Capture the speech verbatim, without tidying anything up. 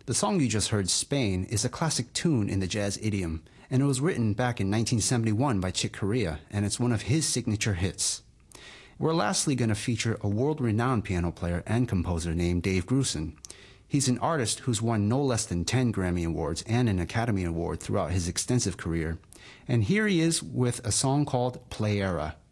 The song you just heard, Spain, is a classic tune in the jazz idiom, and it was written back in nineteen seventy-one by Chick Corea, and it's one of his signature hits. We're lastly going to feature a world-renowned piano player and composer named Dave Grusin. He's an artist who's won no less than ten Grammy Awards and an Academy Award throughout his extensive career, and here he is with a song called Playera.